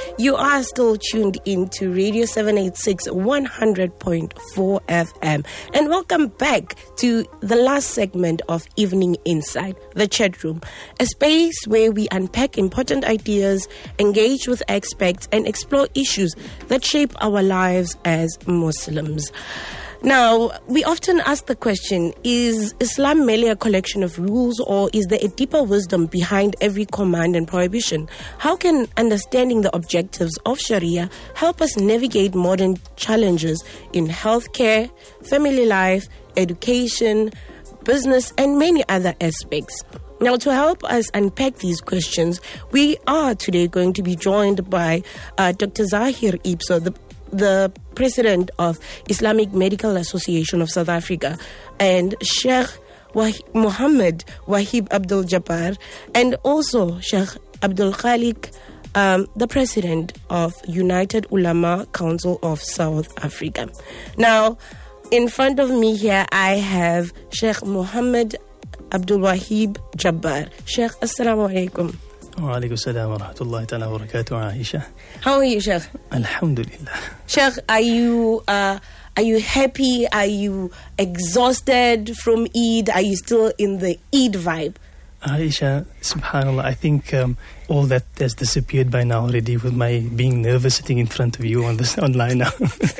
You are still tuned in to Radio 786 100.4 FM. And welcome back to the last segment of Evening Inside, the chat room, a space where we unpack important ideas, engage with experts, and explore issues that shape our lives as Muslims. Now, we often ask the question, is Islam merely a collection of rules, or is there a deeper wisdom behind every command and prohibition? How can understanding the objectives of Sharia help us navigate modern challenges in healthcare, family life, education, business, and many other aspects? Now, to help us unpack these questions, we are today going to be joined by Dr. Zahir Ibso, the president of Islamic Medical Association of South Africa, and Sheikh Muhammad Wahib Abdul Jabbar, and also Sheikh Abdul Khalik, the president of United Ulama Council of South Africa. Now, in front of me here, I have Sheikh Muhammad Abdul Wahib Jabbar. Sheikh, assalamu alaikum. Wa alaikum assalam wa rahmatullahi ta'ala wa barakatuh, Aisha. How are you, Sheikh? Alhamdulillah. Sheikh, are you happy? Are you exhausted from Eid? Are you still in the Eid vibe? Aisha, subhanallah, I think all that has disappeared by now already with my being nervous sitting in front of you on this online now.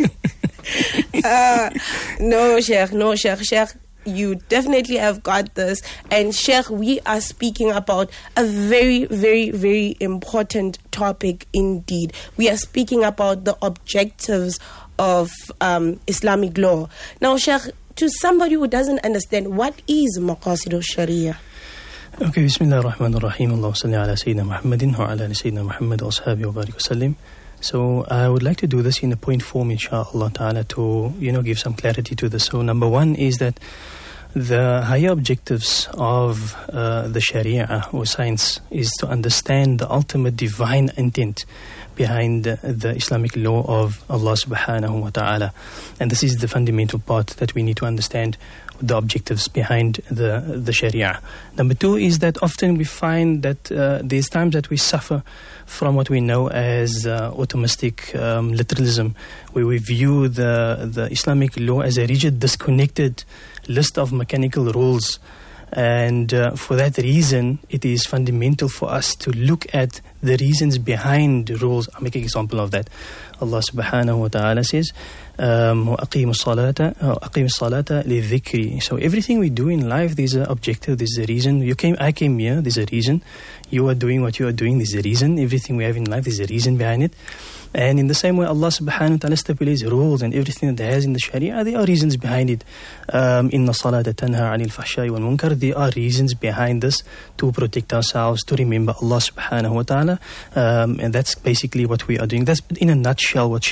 No, Sheikh. Sheikh, you definitely have got this. And Sheikh, we are speaking about a very, very, very important topic indeed. We are speaking about the objectives of Islamic law. Now, Sheikh, to somebody who doesn't understand, what is Maqasid al-Sharia? Okay, Bismillah ar-Rahman ar-Rahim. Allahumma salli ala Sayyidina Muhammadin wa ala Sayyidina Muhammad wa ashabihi wa barik wa sallim. So I would like to do this in a point form, inshallah ta'ala, to, give some clarity to this. So number one is that the higher objectives of the Sharia or science is to understand the ultimate divine intent behind the Islamic law of Allah subhanahu wa ta'ala. And this is the fundamental part that we need to understand, the objectives behind the Sharia. Number two is that often we find that there's times that we suffer from what we know as automatic literalism, where we view the Islamic law as a rigid, disconnected list of mechanical rules. And for that reason, it is fundamental for us to look at the reasons behind the rules. I'll make an example of that. Allah subhanahu wa ta'ala says, وَأَقِيمُ الصَّلَاةَ لِلذِّكْرِ. So everything we do in life, there's an objective, there's a reason. I came here, there's a reason. You are doing what you are doing, there's a reason. Everything we have in life, there's a reason behind it. And in the same way, Allah subhanahu wa ta'ala stipulates rules, and everything that has in the Sharia, there are reasons behind it. Inna salata tanha anil fahsha'i wal munkar. There are reasons behind this to protect ourselves, to remember Allah subhanahu wa ta'ala. And that's basically what we are doing. That's in a nutshell what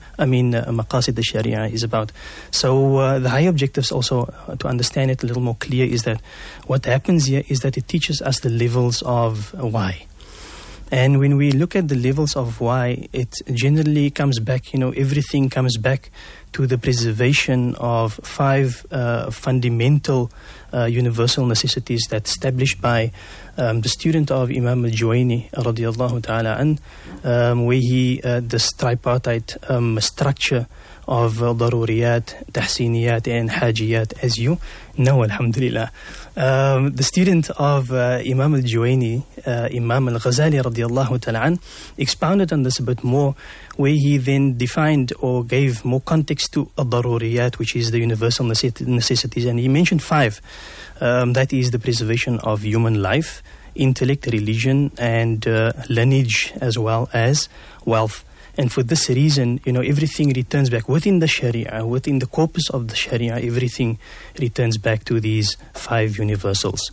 Maqasid al-Sharia is about. So the high objectives also, to understand it a little more clear, is that what happens here is that it teaches us the levels of why. And when we look at the levels of why, it generally comes back, everything comes back to the preservation of five fundamental universal necessities that's established by the student of Imam al-Juwayni radiyallahu ta'ala an, where he, this tripartite structure of daruriyat, tahsiniyat and hajiyat, as you know, alhamdulillah. The student of Imam al-Juwayni, Imam al-Ghazali radiyallahu ta'ala an, expounded on this a bit more, where he then defined or gave more context to al-daruriyat, which is the universal necessities, and he mentioned five. That is the preservation of human life, intellect, religion, and lineage, as well as wealth. And for this reason, everything returns back within the Sharia, within the corpus of the Sharia, everything returns back to these five universals.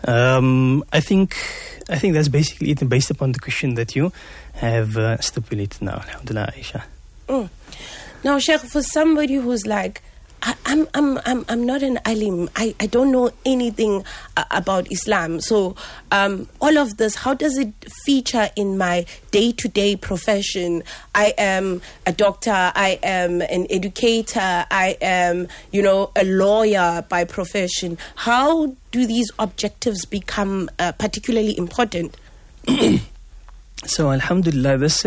I think that's basically it, based upon the question that you have stipulated now. Alhamdulillah, Aisha. Now, Sheikh, for somebody who's like, I'm not an alim. I don't know anything about Islam. So all of this, how does it feature in my day-to-day profession? I am a doctor. I am an educator. I am, a lawyer by profession. How do these objectives become particularly important? So, alhamdulillah, this